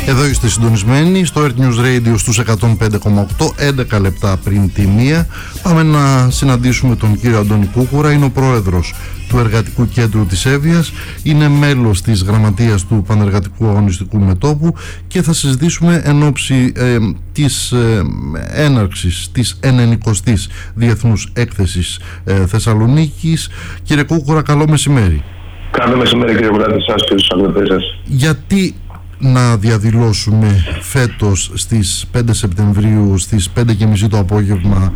Εδώ είστε συντονισμένοι στο Earth News Radio στους 105,8, 11 λεπτά πριν τη 1. Πάμε να συναντήσουμε τον κύριο Αντώνη Κούκουρα. Είναι ο πρόεδρος του Εργατικού Κέντρου της Εύβοιας, είναι μέλος της γραμματείας του Πανεργατικού Αγωνιστικού Μετώπου και θα συζητήσουμε εν ώψη της έναρξης της 90ης Διεθνούς Έκθεσης Θεσσαλονίκης. Κύριε Κούκουρα, καλό μεσημέρι. Καλό μεσημέρι, κύριε Βουλάτη, σας και στους αγροτές σας. Γιατί να διαδηλώσουμε φέτος στις 5 Σεπτεμβρίου στις 5:30 το απόγευμα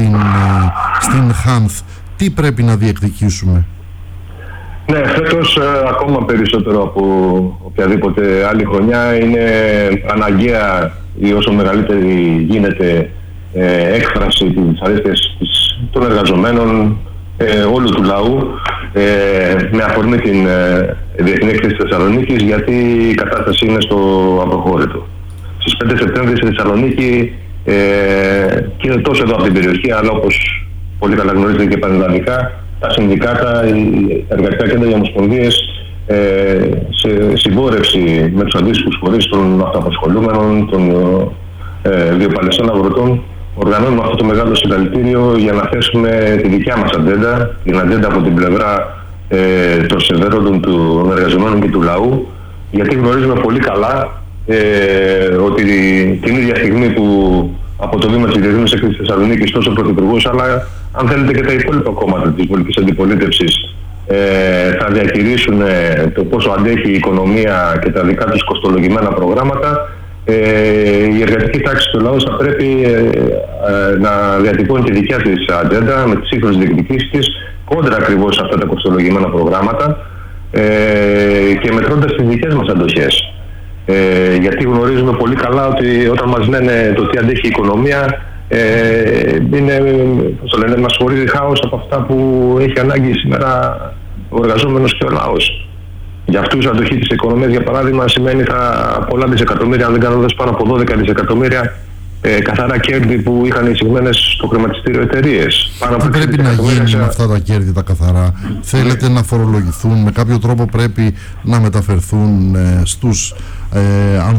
στην Χάνθ? Τι πρέπει να διεκδικήσουμε? Ναι, φέτος ακόμα περισσότερο από οποιαδήποτε άλλη χρονιά είναι αναγκαία η όσο μεγαλύτερη γίνεται έκφραση της αρέσκειας των εργαζομένων, όλου του λαού, με αφορμή την Διεθνή Έκθεση της Θεσσαλονίκης, γιατί η κατάσταση είναι στο απροχώρητο. Στις 5 Σεπτέμβρη στη Θεσσαλονίκη και τόσο εδώ από την περιοχή, αλλά όπως πολύ καλά γνωρίζετε και πανελλαδικά, τα συνδικάτα, οι εργατικά κέντρα, οι ομοσπονδίες, σε συμπόρευση με τους αντίστοιχους φορείς των αυτοαπασχολούμενων, των βιοπαλαιστών αγροτών, οργανώνουμε αυτό το μεγάλο συλλαλητήριο για να θέσουμε τη δικιά μας ατζέντα, την ατζέντα από την πλευρά των συμφερόντων των εργαζομένων και του λαού, γιατί γνωρίζουμε πολύ καλά ότι την ίδια στιγμή που από το βήμα της Διεθνούς Έκθεσης Θεσσαλονίκης τόσο ο Πρωθυπουργός, αλλά αν θέλετε και τα υπόλοιπα κόμματα της πολιτικής αντιπολίτευσης θα διαχειρίσουν το πόσο αντέχει η οικονομία και τα δικά τους κοστολογημένα προγράμματα, η εργατική τάξη του λαού θα πρέπει να διατυπώνει τη δικιά της ατζέντα με τις σύγχρονες διεκδικήσεις της κόντρα ακριβώς σε αυτά τα κοστολογημένα προγράμματα και μετρώντας τις δικές μας αντοχές. Γιατί γνωρίζουμε πολύ καλά ότι όταν μας λένε το τι αντέχει η οικονομία, είναι, πώς το λένε, μας χωρίζει χάος από αυτά που έχει ανάγκη σήμερα ο εργαζόμενος και ο λαός. Για αυτούς η αντοχή της οικονομίας, για παράδειγμα, σημαίνει πολλά δισεκατομμύρια, αν δεν κάνω λάθος, πάνω από 12 δισεκατομμύρια καθαρά κέρδη που είχαν εισηγμένες στο χρηματιστήριο εταιρείες. Τι πρέπει να γίνει με αυτά τα κέρδη τα καθαρά? Θέλετε να φορολογηθούν? Με κάποιο τρόπο πρέπει να μεταφερθούν στους